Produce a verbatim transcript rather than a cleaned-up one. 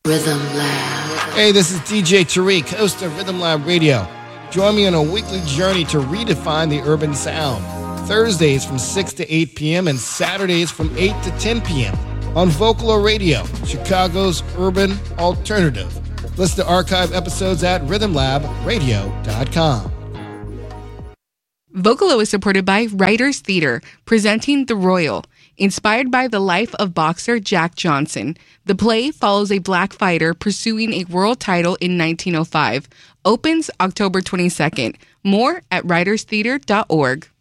Rhythm Lab. Hey, this is D J Tariq, host of Rhythm Lab Radio. Join me on a weekly journey to redefine the urban sound. Thursdays from six to eight p.m. and Saturdays from eight to ten p.m. on Vocalo Radio, Chicago's urban alternative. Listen to archive episodes at rhythm lab radio dot com. Vocalo is supported by Writers Theater, presenting The Royal. Inspired by the life of boxer Jack Johnson, the play follows a black fighter pursuing a world title in nineteen oh five. Opens October twenty-second. More at writers theater dot org.